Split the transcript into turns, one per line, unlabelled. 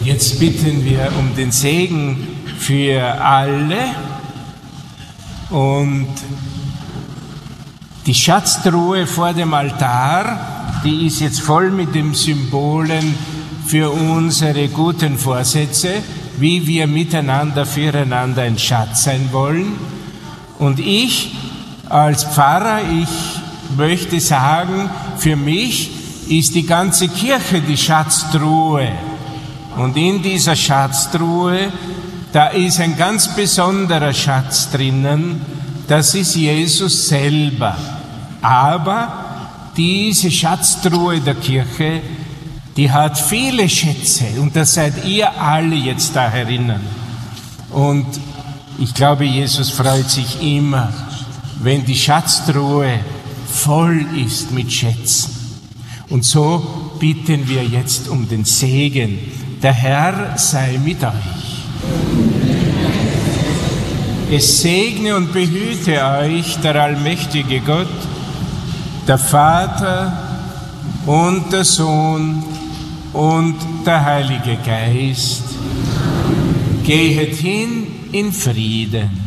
Jetzt bitten wir um den Segen für alle und die Schatztruhe vor dem Altar, die ist jetzt voll mit den Symbolen für unsere guten Vorsätze, wie wir miteinander, füreinander ein Schatz sein wollen. Und ich als Pfarrer, ich möchte sagen, für mich ist die ganze Kirche die Schatztruhe. Und in dieser Schatztruhe, da ist ein ganz besonderer Schatz drinnen, das ist Jesus selber. Aber diese Schatztruhe der Kirche, die hat viele Schätze und da seid ihr alle jetzt da herinnen. Und ich glaube, Jesus freut sich immer, wenn die Schatztruhe voll ist mit Schätzen. Und so bitten wir jetzt um den Segen. Der Herr sei mit euch. Es segne und behüte euch der allmächtige Gott, der Vater und der Sohn und der Heilige Geist. Gehet hin in Frieden.